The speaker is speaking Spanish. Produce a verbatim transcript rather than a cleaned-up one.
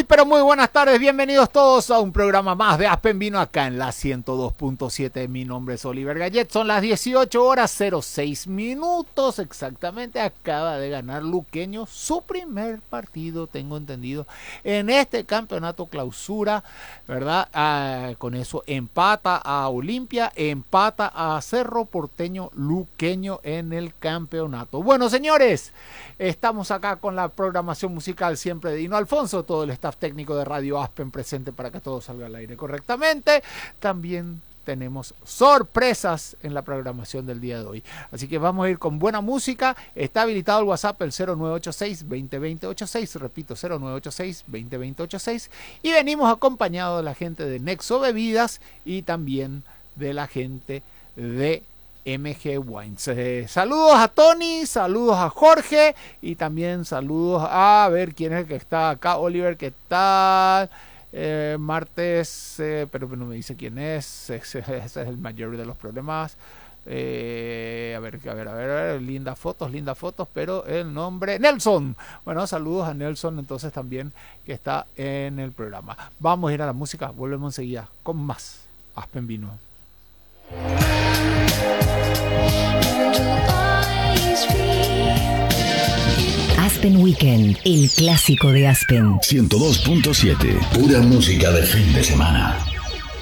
pero muy buenas tardes, bienvenidos todos a un programa más de Aspen Vino acá en la ciento dos punto siete. Mi nombre es Oliver Gallet, son las dieciocho horas cero seis minutos exactamente. Acaba de ganar Luqueño su primer partido, tengo entendido, en este campeonato clausura, ¿verdad? Ah, con eso empata a Olimpia, empata a Cerro Porteño Luqueño en el campeonato. Bueno, señores, estamos acá con la programación musical siempre de Dino Alfonso, todo el staff técnico de Radio Aspen presente para que todo salga al aire correctamente. También tenemos sorpresas en la programación del día de hoy. Así que vamos a ir con buena música. Está habilitado el WhatsApp, el cero nueve ocho seis, veinte, veinte, ochenta y seis. Repito, cero nueve ocho seis, veinte, veinte, ochenta y seis. Y venimos acompañados de la gente de Nexo Bebidas y también de la gente de M G Wines. Eh, saludos a Tony, saludos a Jorge y también saludos a, a ver quién es el que está acá. Oliver, ¿qué tal? Eh, martes, eh, pero no me dice quién es. Ese, ese es el mayor de los problemas. Eh, a ver, a ver, a ver, a ver, lindas fotos, lindas fotos, pero el nombre, Nelson. Bueno, saludos a Nelson entonces también, que está en el programa. Vamos a ir a la música, volvemos enseguida con más Aspen Vino. Aspen Weekend, el clásico de Aspen. ciento dos punto siete, pura música de fin de semana.